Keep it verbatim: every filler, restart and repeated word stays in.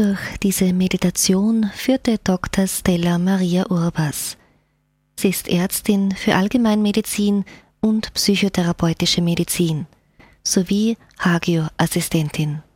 Durch diese Meditation führte Doktor Stella Maria Urbas. Sie ist Ärztin für Allgemeinmedizin und psychotherapeutische Medizin sowie Hagio-Assistentin.